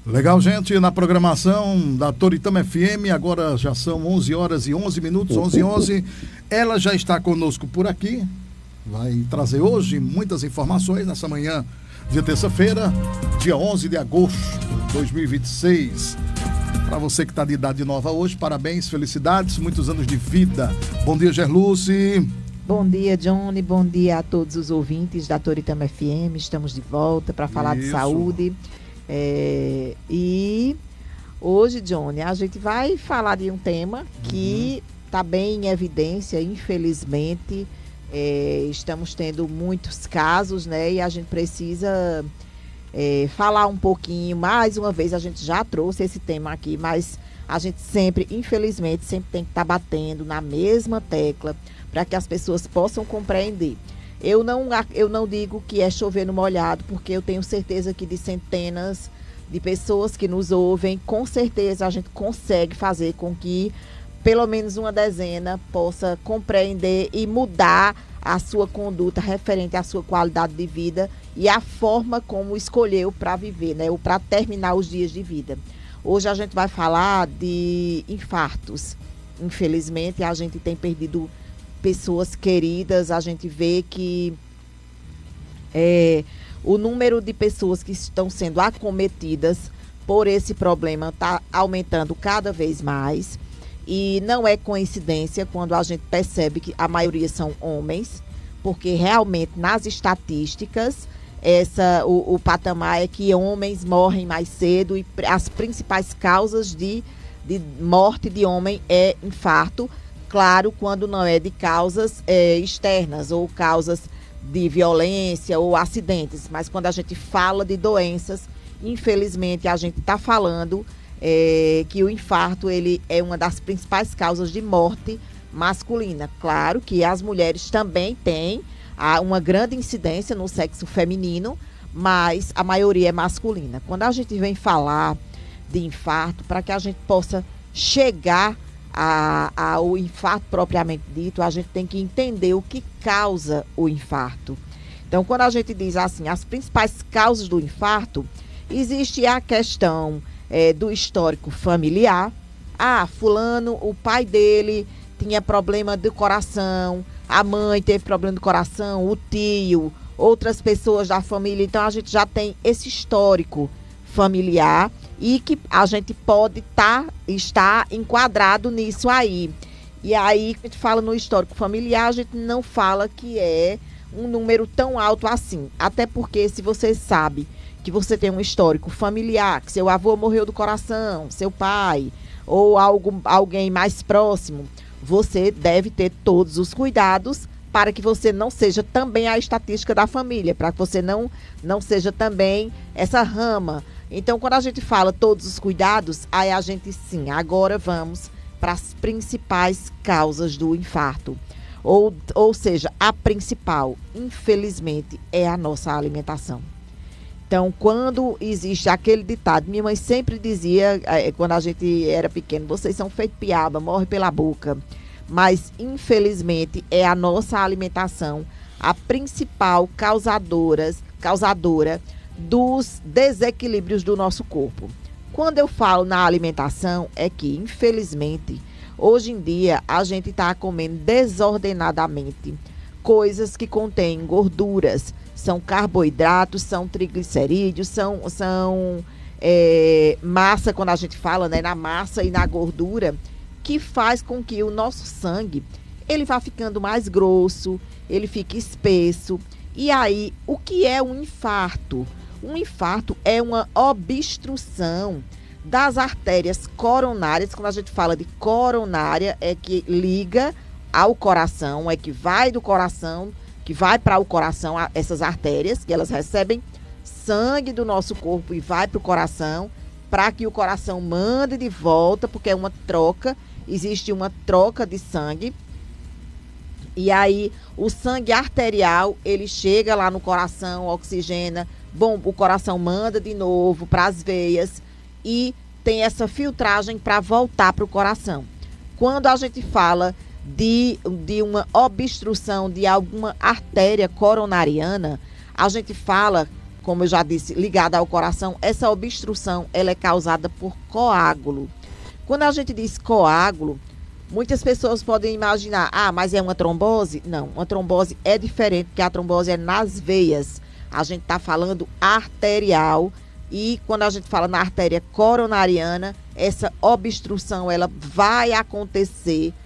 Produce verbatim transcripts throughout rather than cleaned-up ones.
Legal, gente, na programação da Toritama F M, agora já são onze horas e onze minutos, onze e onze. Ela já está conosco por aqui, vai trazer hoje muitas informações nessa manhã de terça-feira, dia onze de agosto de dois mil e vinte e seis. Para você que está de idade nova hoje, parabéns, felicidades, muitos anos de vida. Bom dia, Gerluce. Bom dia, Johnny, bom dia a todos os ouvintes da Toritama F M, estamos de volta para falar Isso. de saúde. É, e hoje, Johnny, a gente vai falar de um tema que está uhum. bem em evidência, infelizmente. É, estamos tendo muitos casos, né? E a gente precisa é, falar um pouquinho. Mais uma vez, a gente já trouxe esse tema aqui, mas a gente sempre, infelizmente, sempre tem que estar tá batendo na mesma tecla para que as pessoas possam compreender. Eu não, eu não digo que é chover no molhado, porque eu tenho certeza que de centenas de pessoas que nos ouvem, com certeza a gente consegue fazer com que pelo menos uma dezena possa compreender e mudar a sua conduta referente à sua qualidade de vida e a forma como escolheu para viver, né? Ou para terminar os dias de vida. Hoje a gente vai falar de infartos. Infelizmente, a gente tem perdido pessoas queridas, a gente vê que é, o número de pessoas que estão sendo acometidas por esse problema está aumentando cada vez mais. E não é coincidência quando a gente percebe que a maioria são homens, porque realmente nas estatísticas essa, o, o patamar é que homens morrem mais cedo e as principais causas de, de morte de homem é infarto. Claro, quando não é de causas é, externas ou causas de violência ou acidentes, mas quando a gente fala de doenças, infelizmente a gente está falando é, que o infarto ele é uma das principais causas de morte masculina. Claro que as mulheres também têm a, uma grande incidência no sexo feminino, mas a maioria é masculina. Quando a gente vem falar de infarto, para que a gente possa chegar A, ao infarto propriamente dito, a gente tem que entender o que causa o infarto. Então, quando a gente diz assim, as principais causas do infarto, existe a questão é, do histórico familiar. Ah, fulano, o pai dele tinha problema do coração, a mãe teve problema do coração, o tio, outras pessoas da família. Então, a gente já tem esse histórico familiar e que a gente pode tá, estar enquadrado nisso aí. E aí, a gente fala no histórico familiar, a gente não fala que é um número tão alto assim. Até porque se você sabe que você tem um histórico familiar, que seu avô morreu do coração, seu pai, ou algo, alguém mais próximo, você deve ter todos os cuidados para que você não seja também a estatística da família, para que você não, não seja também essa rama. Então, quando a gente fala todos os cuidados, aí a gente sim, agora vamos para as principais causas do infarto. Ou, ou seja, a principal, infelizmente, é a nossa alimentação. Então, quando existe aquele ditado, minha mãe sempre dizia, é, quando a gente era pequeno, vocês são feitos piaba, morre pela boca. Mas, infelizmente, é a nossa alimentação a principal causadora, causadora dos desequilíbrios do nosso corpo. Quando eu falo na alimentação, é que, infelizmente, hoje em dia, a gente está comendo desordenadamente coisas que contêm gorduras, são carboidratos, são triglicerídeos, são, são é, massa, quando a gente fala, né, na massa e na gordura, que faz com que o nosso sangue, ele vá ficando mais grosso, ele fique espesso. E aí, o que é um infarto? Um infarto é uma obstrução das artérias coronárias. Quando a gente fala de coronária, é que liga ao coração, é que vai do coração, que vai para o coração, essas artérias, que elas recebem sangue do nosso corpo e vai para o coração, para que o coração mande de volta, porque é uma troca, existe uma troca de sangue. E aí, o sangue arterial, ele chega lá no coração, oxigena, bom, o coração manda de novo para as veias e tem essa filtragem para voltar para o coração. Quando a gente fala de, de uma obstrução de alguma artéria coronariana, a gente fala como eu já disse, ligada ao coração, essa obstrução ela é causada por coágulo. Quando a gente diz coágulo, muitas pessoas podem imaginar, ah, mas é uma trombose? Não, uma trombose é diferente, porque a trombose é nas veias. A gente está falando arterial e quando a gente fala na artéria coronariana, essa obstrução ela vai acontecer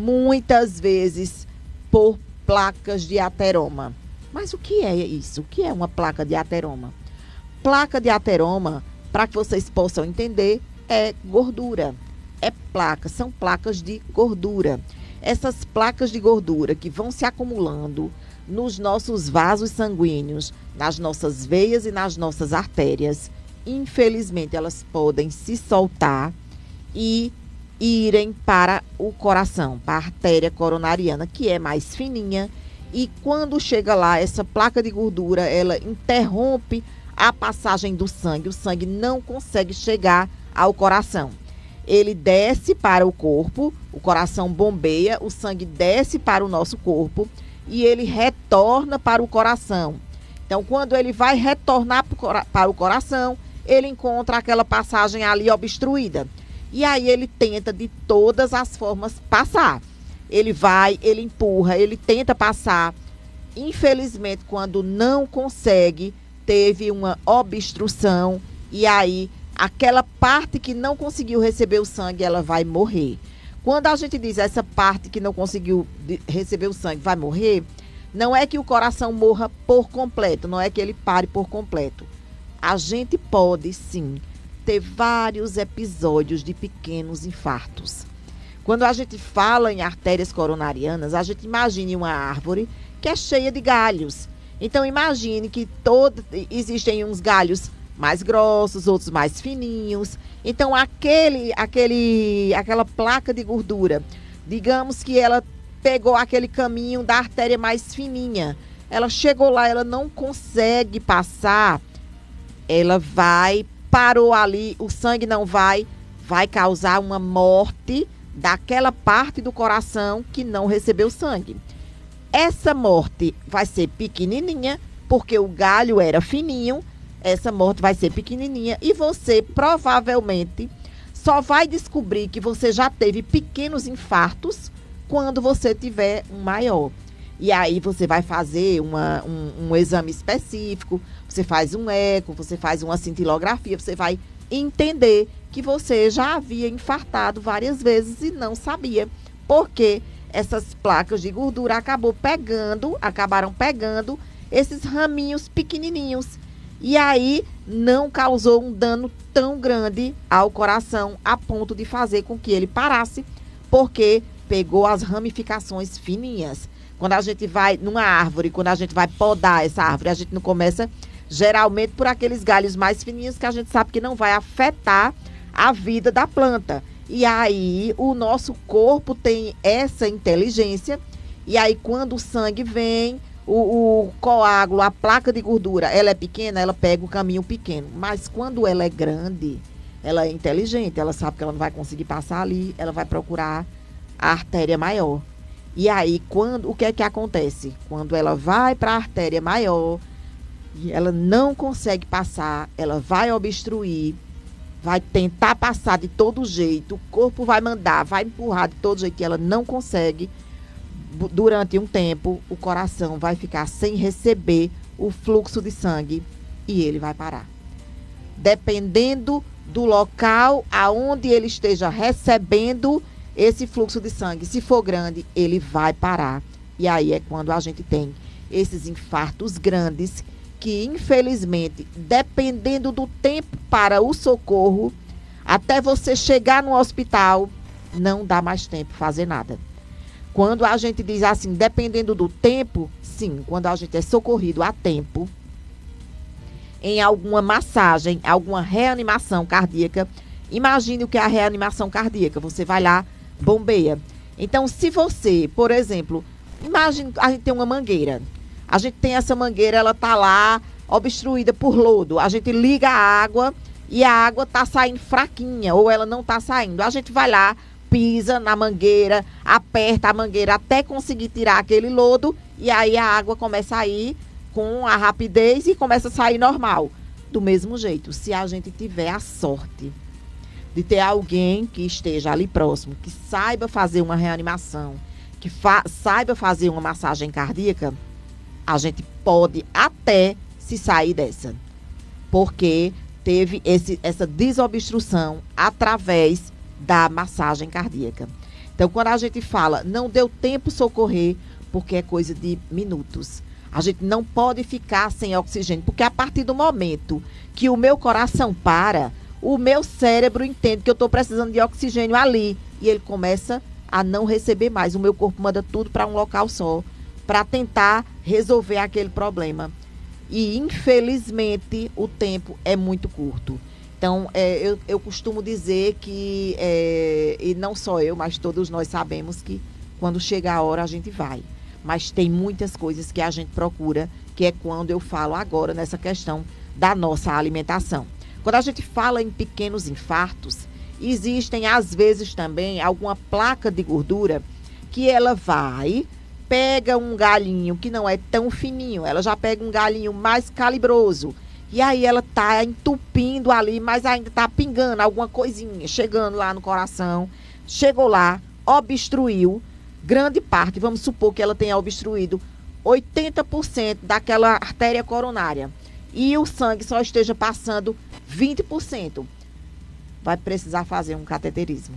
muitas vezes por placas de ateroma. Mas o que é isso? O que é uma placa de ateroma? Placa de ateroma, para que vocês possam entender, é gordura. É placa, são placas de gordura. Essas placas de gordura que vão se acumulando nos nossos vasos sanguíneos, nas nossas veias e nas nossas artérias, infelizmente elas podem se soltar e irem para o coração, para a artéria coronariana, que é mais fininha. E quando chega lá, essa placa de gordura, ela interrompe a passagem do sangue. O sangue não consegue chegar ao coração. Ele desce para o corpo, o coração bombeia, o sangue desce para o nosso corpo e ele retorna para o coração. Então, quando ele vai retornar para o coração, ele encontra aquela passagem ali obstruída. E aí ele tenta de todas as formas passar. Ele vai, ele empurra, ele tenta passar. Infelizmente, quando não consegue, teve uma obstrução e aí aquela parte que não conseguiu receber o sangue, ela vai morrer. Quando a gente diz essa parte que não conseguiu receber o sangue vai morrer, não é que o coração morra por completo, não é que ele pare por completo. A gente pode, sim, ter vários episódios de pequenos infartos. Quando a gente fala em artérias coronarianas, a gente imagine uma árvore que é cheia de galhos. Então, imagine que todo, existem uns galhos mais grossos, outros mais fininhos. Então, aquele, aquele, aquela placa de gordura, digamos que ela pegou aquele caminho da artéria mais fininha. Ela chegou lá, ela não consegue passar, ela vai, parou ali, o sangue não vai, vai causar uma morte daquela parte do coração que não recebeu sangue. Essa morte vai ser pequenininha, porque o galho era fininho, essa morte vai ser pequenininha e você provavelmente só vai descobrir que você já teve pequenos infartos quando você tiver um maior. E aí você vai fazer uma, um, um exame específico, você faz um eco, você faz uma cintilografia, você vai entender que você já havia infartado várias vezes e não sabia, porque essas placas de gordura acabou pegando, acabaram pegando esses raminhos pequenininhos e aí não causou um dano tão grande ao coração a ponto de fazer com que ele parasse, porque pegou as ramificações fininhas. Quando a gente vai numa árvore, quando a gente vai podar essa árvore, a gente não começa geralmente por aqueles galhos mais fininhos que a gente sabe que não vai afetar a vida da planta. E aí o nosso corpo tem essa inteligência e aí quando o sangue vem, o, o coágulo, a placa de gordura, ela é pequena, ela pega o caminho pequeno. Mas quando ela é grande, ela é inteligente, ela sabe que ela não vai conseguir passar ali, ela vai procurar a artéria maior. E aí, quando, o que é que acontece? Quando ela vai para a artéria maior e ela não consegue passar, ela vai obstruir, vai tentar passar de todo jeito, o corpo vai mandar, vai empurrar de todo jeito e ela não consegue. Durante um tempo, o coração vai ficar sem receber o fluxo de sangue e ele vai parar. Dependendo do local aonde ele esteja recebendo esse fluxo de sangue, se for grande, ele vai parar. E aí é quando a gente tem esses infartos grandes que, infelizmente, dependendo do tempo para o socorro, até você chegar no hospital, não dá mais tempo fazer nada. Quando a gente diz assim, dependendo do tempo, sim, quando a gente é socorrido a tempo, em alguma massagem, alguma reanimação cardíaca, imagine o que é a reanimação cardíaca, você vai lá, bombeia. Então, se você, por exemplo, imagine, a gente tem uma mangueira, a gente tem essa mangueira, ela tá lá obstruída por lodo, a gente liga a água e a água tá saindo fraquinha, ou ela não tá saindo, a gente vai lá, pisa na mangueira, aperta a mangueira até conseguir tirar aquele lodo e aí a água começa a ir com a rapidez e começa a sair normal. Do mesmo jeito, se a gente tiver a sorte de ter alguém que esteja ali próximo, que saiba fazer uma reanimação, que fa- saiba fazer uma massagem cardíaca, a gente pode até se sair dessa. Porque teve esse, essa desobstrução através da massagem cardíaca. Então, quando a gente fala, não deu tempo socorrer, porque é coisa de minutos. A gente não pode ficar sem oxigênio, porque a partir do momento que o meu coração para, o meu cérebro entende que eu estou precisando de oxigênio ali, e ele começa a não receber mais. O meu corpo manda tudo para um local só, para tentar resolver aquele problema. E, infelizmente, o tempo é muito curto. Então, é, eu, eu costumo dizer que, é, e não só eu, mas todos nós sabemos que quando chega a hora a gente vai. Mas tem muitas coisas que a gente procura, que é quando eu falo agora nessa questão da nossa alimentação. Quando a gente fala em pequenos infartos, existem às vezes também alguma placa de gordura que ela vai, pega um galinho que não é tão fininho, ela já pega um galinho mais calibroso, e aí ela tá entupindo ali, mas ainda tá pingando alguma coisinha, chegando lá no coração, chegou lá, obstruiu grande parte, vamos supor que ela tenha obstruído oitenta por cento daquela artéria coronária, e o sangue só esteja passando vinte por cento, vai precisar fazer um cateterismo.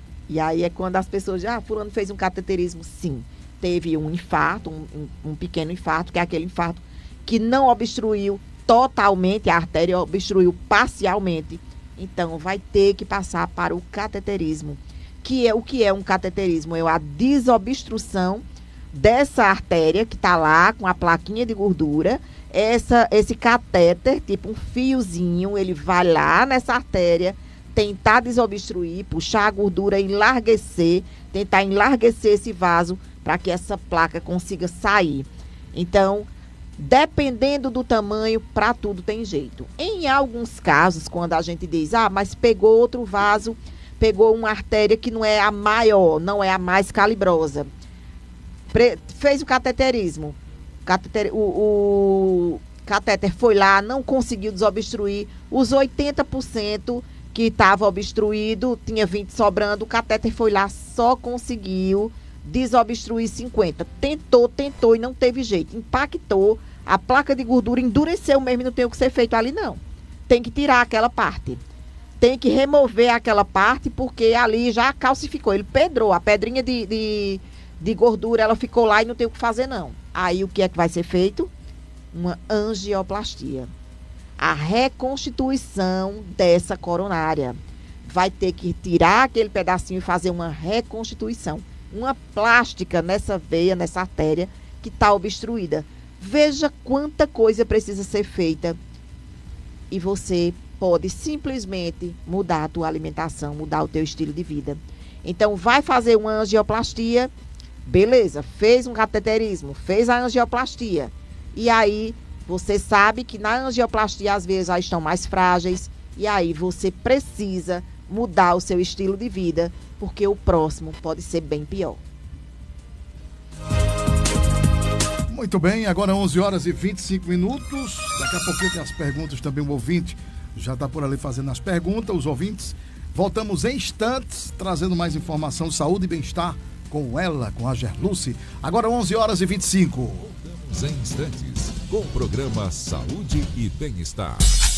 E aí é quando as pessoas dizem, ah, fulano fez um cateterismo. Sim, teve um infarto, um, um, um pequeno infarto, que é aquele infarto que não obstruiu totalmente, a artéria obstruiu parcialmente. Então, vai ter que passar para o cateterismo. Que é, o que é um cateterismo? É a desobstrução dessa artéria que está lá com a plaquinha de gordura. Essa, esse catéter, tipo um fiozinho, ele vai lá nessa artéria, tentar desobstruir, puxar a gordura, enlarguecer, tentar enlarguecer esse vaso para que essa placa consiga sair. Então, dependendo do tamanho, para tudo tem jeito. Em alguns casos, quando a gente diz, ah, mas pegou outro vaso, pegou uma artéria que não é a maior, não é a mais calibrosa, Pre- fez o cateterismo, cateter, o, o catéter foi lá, não conseguiu desobstruir, os oitenta por cento que estava obstruído, tinha vinte sobrando, o catéter foi lá, só conseguiu desobstruir cinquenta. Tentou, tentou e não teve jeito. Impactou, a placa de gordura endureceu mesmo e não tem o que ser feito ali, não. Tem que tirar aquela parte. Tem que remover aquela parte, porque ali já calcificou. Ele pedrou, a pedrinha de, de, de gordura, ela ficou lá e não tem o que fazer, não. Aí o que é que vai ser feito? Uma angioplastia. A reconstituição dessa coronária. Vai ter que tirar aquele pedacinho e fazer uma reconstituição. Uma plástica nessa veia, nessa artéria que está obstruída. Veja quanta coisa precisa ser feita. E você pode simplesmente mudar a tua alimentação, mudar o teu estilo de vida. Então, vai fazer uma angioplastia, beleza, fez um cateterismo, fez a angioplastia. E aí, você sabe que na angioplastia, às vezes, já estão mais frágeis. E aí, você precisa mudar o seu estilo de vida, porque o próximo pode ser bem pior. Muito bem, agora onze horas e vinte e cinco minutos. Daqui a pouquinho tem as perguntas também, o ouvinte já está por ali fazendo as perguntas, os ouvintes. Voltamos em instantes, trazendo mais informação, saúde e bem-estar com ela, com a Gerluce. Agora onze horas e vinte e cinco. Voltamos em instantes com o programa Saúde e Bem-Estar.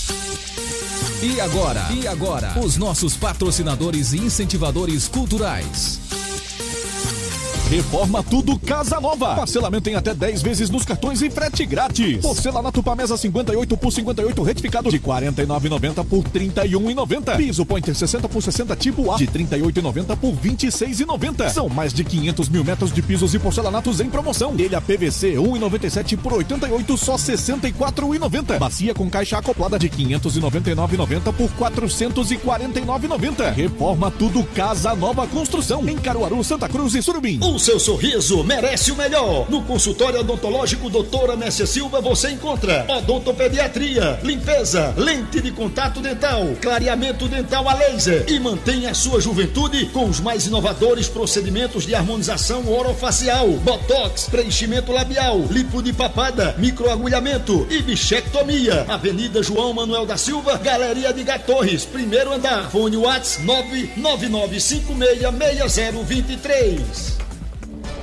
E agora? E agora? Os nossos patrocinadores e incentivadores culturais. Reforma Tudo Casa Nova. Parcelamento em até dez vezes nos cartões e frete grátis. Porcelanato Pamesa cinquenta e oito por cinquenta e oito retificado de quarenta e nove reais e noventa centavos por trinta e um reais e noventa centavos. Piso Pointer sessenta por sessenta tipo A de trinta e oito reais e noventa centavos por vinte e seis reais e noventa centavos. São mais de quinhentos mil metros de pisos e porcelanatos em promoção. Telha P V C um real e noventa e sete centavos por oitenta e oito, só sessenta e quatro reais e noventa centavos. Bacia com caixa acoplada de quinhentos e noventa e nove reais e noventa centavos por quatrocentos e quarenta e nove reais e noventa centavos. Reforma Tudo Casa Nova Construção em Caruaru, Santa Cruz e Surubim. O seu sorriso merece o melhor. No consultório odontológico doutora Messia Silva você encontra odontopediatria, limpeza, lente de contato dental, clareamento dental a laser e mantenha a sua juventude com os mais inovadores procedimentos de harmonização orofacial, botox, preenchimento labial, lipo de papada, microagulhamento e bichectomia. Avenida João Manuel da Silva, Galeria de Gatorres, primeiro andar. Fone WhatsApp nove nove nove cinco seis seis zero dois três.